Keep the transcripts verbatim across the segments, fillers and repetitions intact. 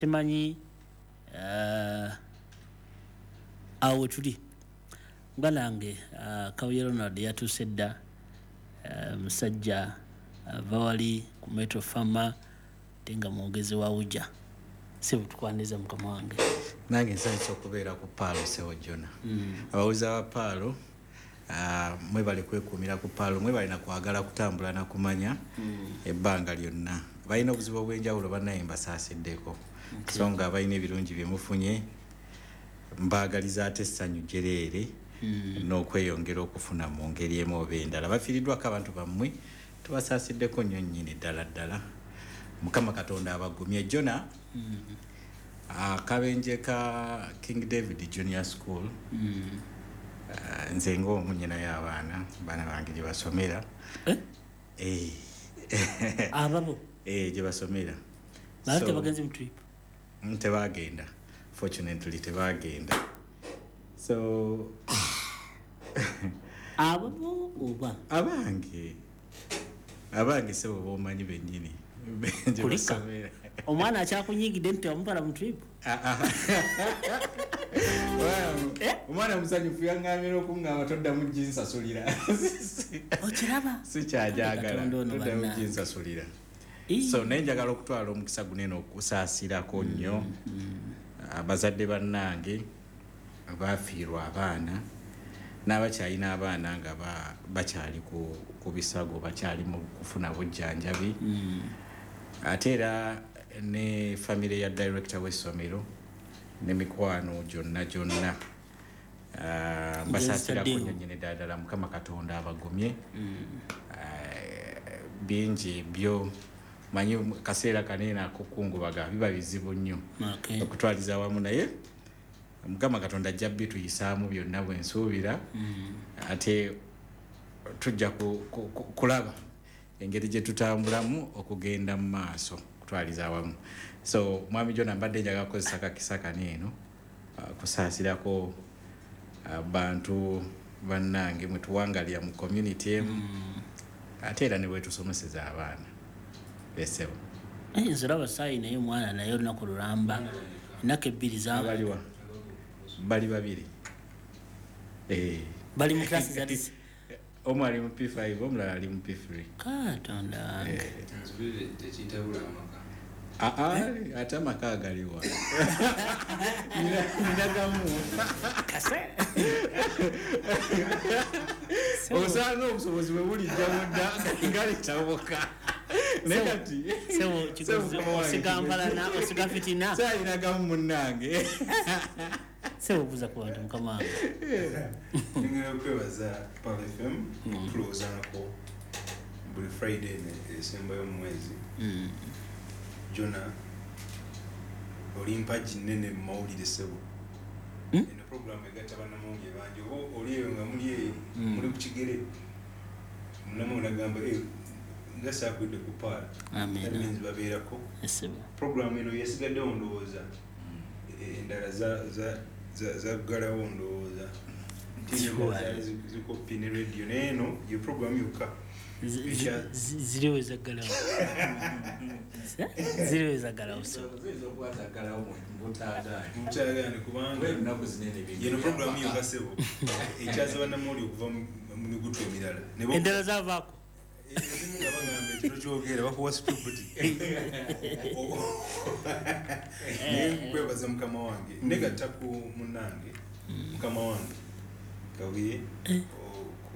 temanyi uh, awo tuli ngalange uh, Kawuye Ronald yatuuse dda uh, musajja ava uh, wali ku Metro Farmer tenga mwogezi wa Uja sibu tukwaniza mukama wange nange nsanyusa okubeera ku Paalo Sewo Jona mm. abawuza ba Paalo uh, mwe bali kwekuumira ku Paalo mwe balina kwagala kutambula na kumanya mm. ebbanga lyonna balina obuzibu obw'enjawulo bannaye mbasaaseddeko okay. so nga balina ebirungi bye mufunye mbaagaliza ate essanyu jereere mm. n'okweyongera okufuna mu ngeri emu oba endala bafiiriddwako abantu bammwe tubasaaseddeko nnyo nnyini ddala ddala Mukama Katonda abagumye Jona mm. akabenje ka King David Junior School mm. uh, nze ng'omu nnyina y'abaana baana bange gye basomera eh? eh. ababo eh gye basomera baate so, bagenzi mu trip tebagenda fortunately tebagenda so ababo oba abange abange sebo bomanyi bennyini benje basomera omwana akyakunyigidde nti omupala mu trip omwana musanyufu yaŋŋamira okuŋŋamba toddamu ginsasulira okiraba sikyajagala toddamu ginsasulira so naye njagala okutwala omukisa gunene okusaasirako nnyo abazadde bannange abaafiirwa abaana n'abakyalina abaana nga bakyali ku bisago bakyali mu kufuna bujjanjabi ate era ne famire ya director w'essomero ne mikwano gyonna gyonna mbasasira nnyo nnyini ddala Mukama Katonda abagumye bingi byo manyi kaseera kanene akukungubaga biba bizibu nnyo okutwaliza awamu naye Mukama Katonda ajja bituyisaamu byonna bwe nsuubira ate tujja kulaba engeri gye tutambulamu okugenda mu maaso kutwaliza awamu so mwami Jona mbadde njagala kukozesa kakisa kaneeno kusaasirako abantu bannange mwe tuwangalira mu community emu ate era ne bwe tusomeseza abaana besebo nzira basaayi naye mwana naye olunaku lulamba ennaku ebbiri zabaliwa bali babiri eh bali mu klasi za disi omu ali mu P five omulala ali mu P three Katonda wange ah ah ate amaka agaliwa ninagamu kase osanga obusobozi bwe bulijja mudda ngali taboka negati sebo kikoze osigampala na osigafitina sayinagamu munnange sebo buza ku bantu mukama wange ngera kwebaza Paalo F M close anako buli Friday ne esemba y'omwezi Jona olimpa jinene mawulire sebo eno program egata bana mungi banje oliyo nga muliye muri kukigere munamo nagamba eh ngasa kwide ku Paalo amen means babeerako sebo program eno yesigadde ondowooza endala za za za za galawo ndowooza ziko pine radio neno yo program yuka ziriwe za galawo ziriwe za galawo so mutagane kubanga yeno program yuka sebo ekyaza banamuli okuva mu migutu emirala endala zavako ngabagambe kino kyogera bakuwa stupid kwebaza mukama wange negatta ku munange mukama wange Kawuye ku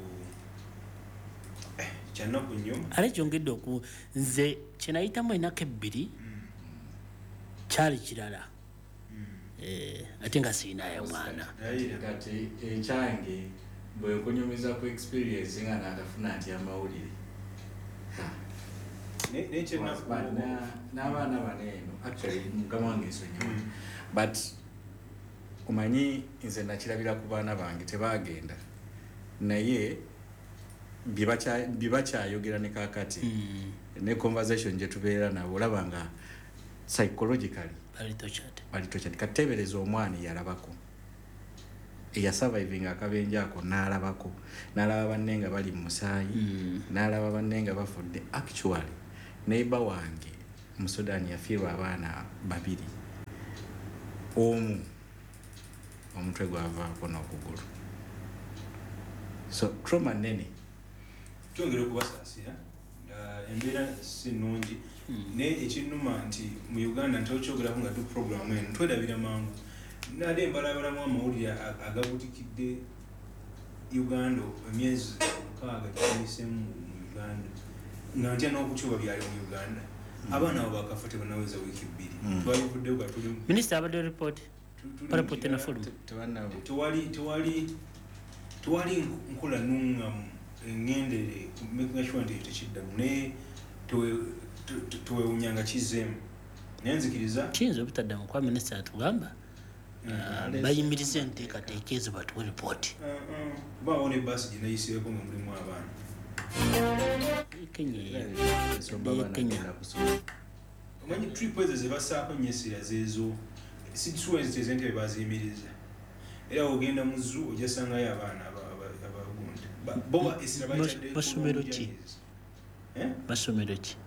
kyana kunyo ale kyongedde oku nze kyenayitamu ennaku ebbiri kyali kirala eh ate nga siinayo mwana kati ekyange bwe nkunyumiza ku experience nga natafuna nti amawulire n'abaana baneeno actually mukama wange nsonyiwa but kumanyi nze nakirabira ku baana bange tebagenda naye bye bakyayogera ne kakati ne conversation gye tubeera nabo olaba nga psychologically bali tokyati kateebereza omwana yalabako eyasurviving akabenje ako n'alabako n'alaba banne nga bali mu musaayi n'alaba banne nga bafudde actually neighbor wange mu Sudan yafiirwa abaana babiri omu omutwe gwavaako n'okugulu so trauma nene twongere okubasaasira embeera si nnungi naye ekinnuma nti mu Uganda nti okyogerako nga tu programu eno twedabira mangu nade embalabalamu amawulire agabutikidde Uganda emyezi mukaaga gyayisemu mu Uganda nga ntya n'okukyuba byali mu Uganda abaana abo bakafa tebanaweza wiiki bbiri twalivuddeyo nga tuli minisita abadde report parapoti na fulmu tewali tewali tewali nkola nungamu engendere making sure nti tekiddamu naye tewewunyanga kizeemu naye nzikiriza kiyinza obutaddamu kwa minisita atugamba bayimiriza enteekateeka ezo batuwe ripooti baawo ne baasi gye nayisireeko nga mulimu abaana kenya omanyi trip ezo ze basaako nnyo essira zeezo situwa ezo tezentebe baziyimiriza era ogenda mu zu ojasangayo abaana abagunda boba essira basomero ki basomero ki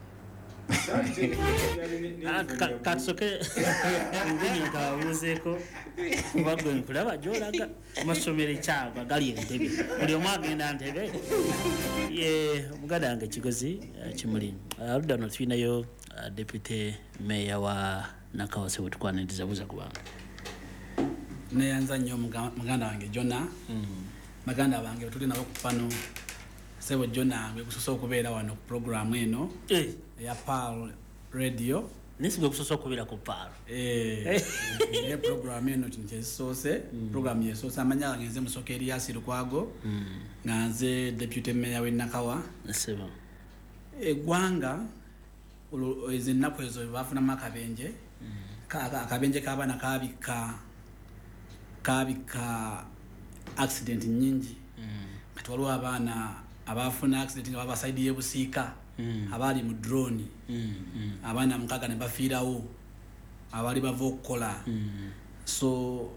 katusoke ngini nkababuuzeeko kuba gwe nkulaba gyolaga amasomero ekyagwa gali entebe buli omu agenda ntebe omuganda wange ekigozi kimuli aludda no tulinayo deputy meya wa Nakawa we tukwaniriza buza kubanga neyanza nnyo muganda wange Jona maganda bange tuli nabo kupano Sebo Jona gwe kusoso okubeera wano ku program eno eh ya Pearl Radio nisi gwe kusoso okubeera ku Pearl eh ne program eno kinchesose program yesosa amanya ngenze musoke Elias Lukwago nganze deputy mayor we Nakawa sebo egwanga ezinnaku ezo bafuna makabenje akabenje kabana kabika kabika accident nyingi kati waliwo abaana abafuna accident nga babasaidiye busiika abali mu drone abaana mukaga ne bafiirawo abali bava okukola so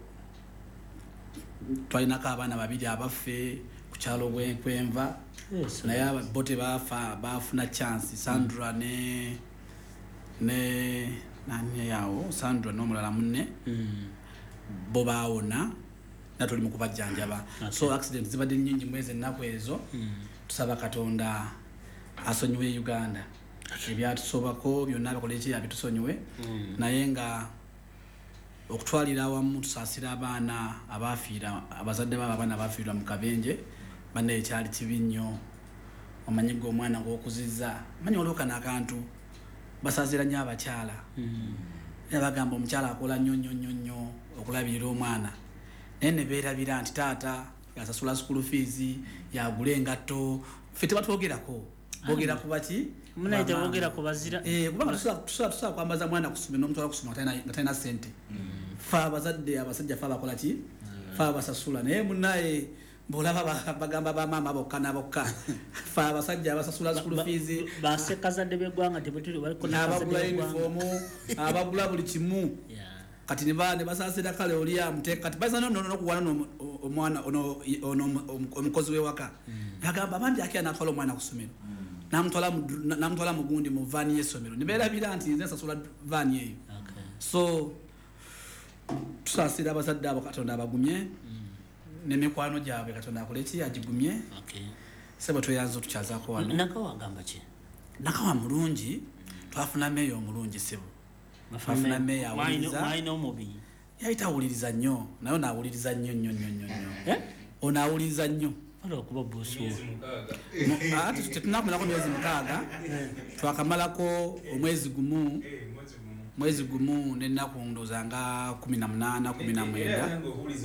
twalinako abaana babiri abaffe ku kyalo bwenkwenva naye bote bafa bafuna chance Sandra ne ne nani yawo Sandra n'omulala munne bo baawona natuli mu kubajjanjaba so accident zibadde nnyingi mwezi ennaku ezo tusaba Katonda asonyiwe Uganda ebyatusobako byonna bakola eki yabitusonyiwe naye nga okutwalira awamu tusaasira abaana abafiira abazadde babo abaana abafiirwa mu kabenje bane ekyali kibi nnyo omanyiga omwana ng'okuzizza manyi olwoka n'akantu basaasira nnyo abakyala bagamba omukyala akola nnyo nnyo nnyo nnyo okulabirira omwana naye ne beerabira nti taata yasasula school fees yagula engatto ffe tebatwogerako boogera ku baki munaite boogera ku bazira kubanga tusobola kwambaza mwana kusoma n'omutwala kusoma nga talina ssente ffe abazadde abasajja ffe abakola ki ffe abasasula naye munaye mbolaba bagamba bamaama bokka n'abokka ffe abasajja abasasula school fees basekazadde b'eggwanga tebutuli baliko n'abagula uniform abagula buli kimu kati ne bane basaasira kale oli amuteeka kati baza n'okuwana omwana omukozi w'ewaka agamba bambi akira n'atwala omwana ku ssomero n'amutwala mu gundi mu vaani y'essomero ne beerabira nti nze nsasula vaani eyo so tusaasira abazadde abo Katonda abagumye n'emikwano gyabwe Katonda akole ki agigumye sebo tweyanza tukyazaako wano Nakawa agamba ki Nakawa mulungi twafuna meeyo omulungi sebo twafuna meeyo awuliriza yayita awuliriza nnyo naye onaawuliriza nnyo nnyo nnyo nnyo onaawuliriza nnyo okuba buusuwa ati tetunakumalako myezi mukaaga twakamalako omwezi gumu mwezi gumu n'ennaku ndowooza nga kumi na munaana kumi na mwenda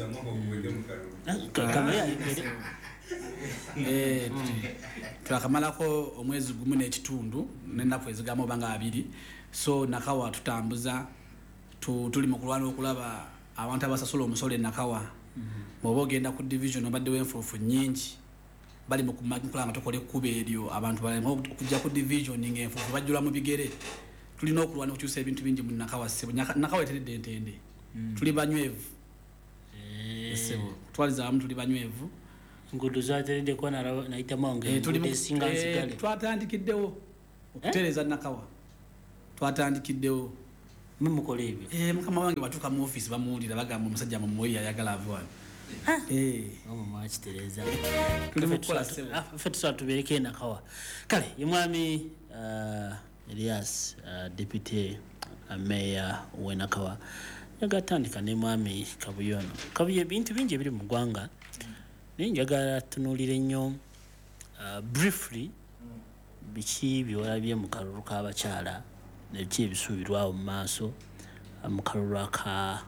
twakamalako omwezi gumu n'ekitundu n'ennaku ezigamba oba nga abiri so Nakawa tutambuza tuli mu kulwana okulaba abantu abasasula omusolo e Nakawa bw'oba ogenda ku division obaddewo enfuufu nnyingi bali mu kumakula nga tokola ekkuba eryo abantu balema okujja ku division ng'enfuufu bajjula mu bigere tulina okulwana okukyusa ebintu bingi mu Nakawa ssebo Nakawa eteredde entende tuli banywevu ssebo twaliza abamu tuli banywevu ngudu zateredde kuba nayitamu ng'engudu esinga nzigale twatandikiddewo okutereeza Nakawa twatandikiddewo mumukola ebyo eh mukama wange batuka mu office bamuwulira bagamba omusajja mu moyi ayagala ave wano eh mama akitereza tulimukola sebo ffe tusobola tubeereko enakawa kale ye mwami uh, Elias uh, deputy uh, mayor w'enakawa yagatandika ne mwami Kabuyono Kabuye bintu bingi ebiri mu ggwanga naye njagala tunuulire nnyo uh, briefly biki byolabye mu kalulu k'abakyala nebiki ebisuubirwawo mu maaso uh, mu kalulu aka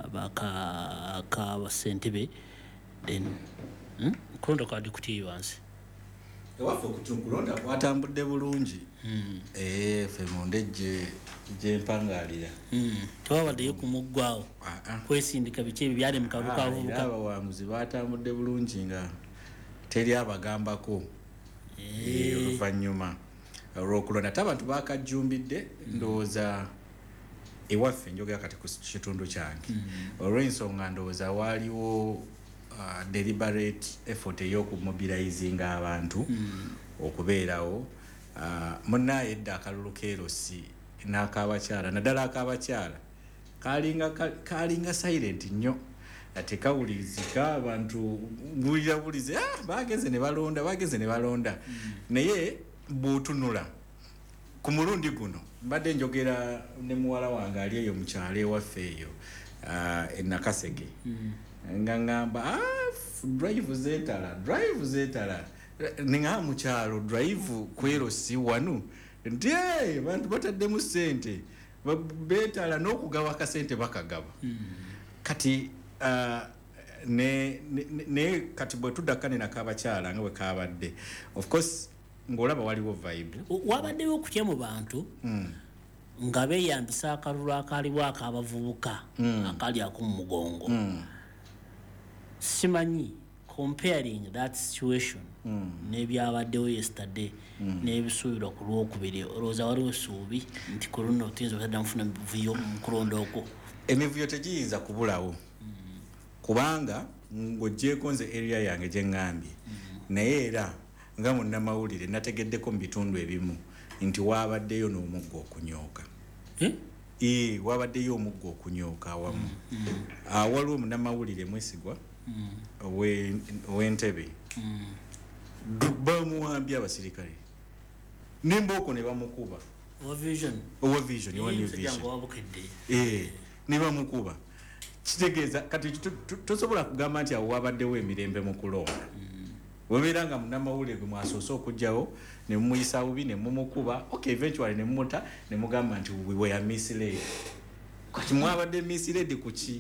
abasentebe then hmm? kulonda kwa dikuti wansi ewaffe okutunkulonda kwatambudde bulungi mm. eh ffe mundejje gyempangaalira mm. tewabaddeyo kumuggwawo kwesindika biki ebyo byali mu kalulu k'abavubuka abawanguzi batambudde bulungi nga teri abagambako eh oluvannyuma olw'okulonda ate abantu bakajjumbidde ndowooza ewaffe njogera kati ku kitundu kyange olw'ensonga ndowooza waaliwo uh, deliberate effort ey'okumobilizinga abantu okubeerawo uh, munnaayo edda akalulu keerosi n'akaabakyala naddala akaabakyala kalinga kalinga silent nnyo tekawulirizika abantu bulira bulize ah bageze ne balonda bageze ne balonda naye bw'otunula ku mulundi guno mbadde njogera ne muwala wange ali eyo mu kyalo ewaffe eyo uh, e Nakaseke nga ngamba ah drive zetala drive zetala ninga mu kyalo drive kwero si wanu nti hey, bantu bataddemu ssente betala n'okugawa akasente bakagaba kati uh, ne, ne, ne kati bwe tuddakane nakaabakyala nga bwe kabadde of course ngolaba waliwo vibe wabaddewo okutya mu bantu mm. nga beeyambisa akalulu akaliwo akabavubuka mm. akali ak'omugongo mm. simanyi comparing that situation mm. n'ebyabaddewo yesterday mm. n'ebisuubirwa ku lwokubiri olowooza waliwo essuubi nti ku luno tuyinza okutadda mufuna emivuyo mu kulonda okwo emivuyo tegiyinza kubulawo mm. kubanga ng'oggyeko nze area yange gye ŋŋambye mm. naye era nga munnamawulire nategeddeko mu bitundu ebimu nti wabaddeyo n'omuggo okunyooka eh? ee wabaddeyo omuggo okunyooka awamu mm. uh, waliwo munnamawulire mwesigwa mm. ow'entebe mm. bamuwambye abasirikale nembooko ne bamukuba owa vision owa vision owa new vision ee ne bamukuba kitegeeza kati tosobola kugamba nti awo wabaddewo emirembe mu kulonda webeera nga munnamawulire gwe mwasoose okugjawo ne mumuyisa bubi ne mumukuba okay eventually ne mumuta ne mugamba nti we were misled kati mwabadde misled ku ki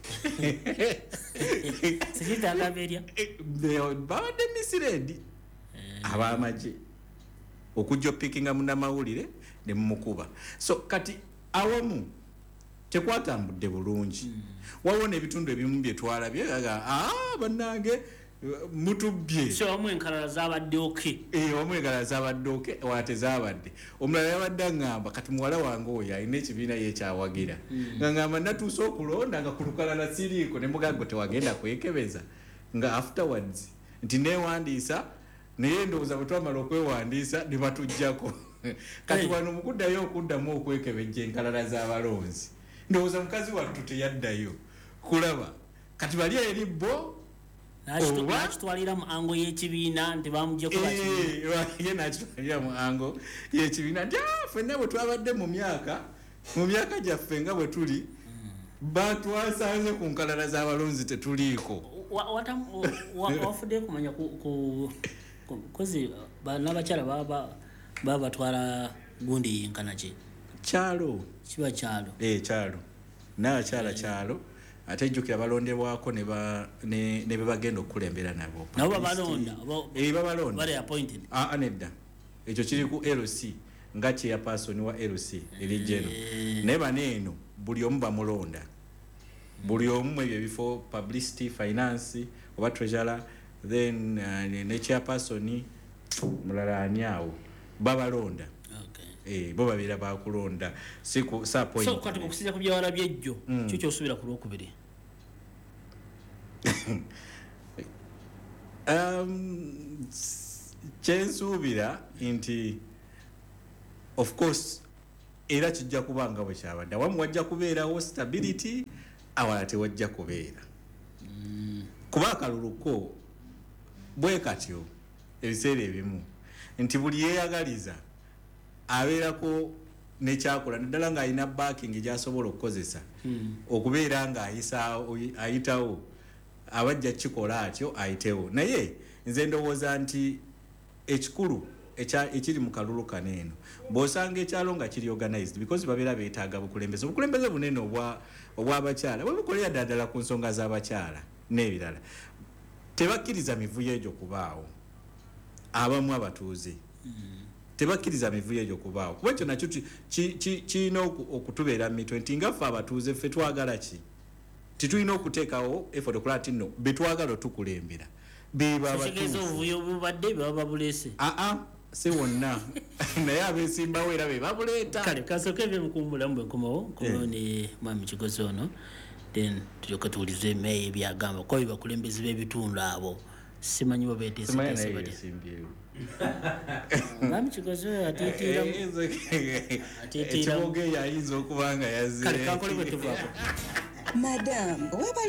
babadde misled ab'amagye okujja oppikinga munnamawulire ne mumukuba so kati awamu tekwatambudde bulungi waliwo n'ebitundu ebimu bye twalabye aga ah bannange mutubye so omwe enkalala zabadde oke eh omwe enkalala zabadde oke wate zabadde omulala yabadde ngamba kati muwala wange oyo alina ekibiina ye kyawagira nga ngamba natuusa okulonda nga ku lukalala siriiko ne mugago tewagenda kwekebeza nga afterwards nti neewandiisa naye ndowooza bwe twamala okwewandiisa ne batuggyako kati wano mukuddayo okuddamu okwekebejja enkalala z'abalonzi ndowooza mukazi wattu teyaddayo kulaba kati bali eri bo nakitwalira mu ango y'ekibiina nti bamugyekuye nakitwalira mu ango y'ekibiina nti ffenna bwe twabadde mu myaka mu myaka gyaffe nga bwe tuli batwasanze ku nkalala z'abalonzi tetuliiko wafudde kumanya kozi n'abakyala baba batwala gundi yinkana ki kyalo kiba kyalo eh kyalo n'abakyala kyalo ate ejjukira balondebwako ne ne be bagenda okukulembera nabo nabo babalonda eh babalonda bali appointed ah anedda ekyo kiri ku L C nga chairperson wa L C erijeno ne baneeno buli omu bamulonda buli omu ebyo bifo publicity finance oba treasurer then uh, ne chairperson mulala anyawo babalonda eh bo babira bakulonda siku sa point so kati kukusija ku byawala byejjo mm. Kyo kyosubira ku lwokubiri um chensuubira nti of course era kijja kubanga bwe kyabadde awamu wajja kubeerawo stability awala tewajja kubeera mm. kuba akaluluko bwe katyo ebiseera ebimu nti buli yeeyagaliza abeerako nekyakola naddala ng'alina backing gyasobola okukozesa mm. okubeera ng'ayitawo abajja kikola atyo ayitewo naye nze ndowooza nti ekikulu ekiri mu kalulu kaneeno bw'osanga ekyalo nga kiri organized because babeera beetaaga bukulembeze obukulembeze bunene obw'abakyala bwe bukolera ddala ku nsonga z'abakyala n'ebirala tebakkiriza mivuyo egyo kubaawo abamu abatuuze tebakkiriza mivuyo egyo kubaawo kuba ekyo nakyo kirina okutubeera mu mitwe nti nga ffe abatuuze ffe twagala ki titulina okuteekawo effort okulaba ti nno betwagala otukulembera beba abatuuze obuvuyo bubadde baba buleese aa si wonna naye abeesimbawo era be babuleeta kale kasooka ebyebukumuulamu bwenkomawo nkomawo ne mwami Kigozi ono then tulyoka tuwulize emeeyi ebyagamba kuba bebakulembezi b'ebitundu abo simanyi babeeteeseteese mwami Kigozi oyo atiitiiramu ekiboga eyo ayinza okuba nga yazze kale kankole bwe tuvaako Madam,